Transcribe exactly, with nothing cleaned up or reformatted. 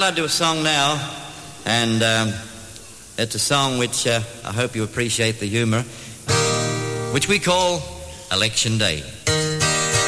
like to do a song now, and um, it's a song which uh, I hope you appreciate the humour, which we call Election Day.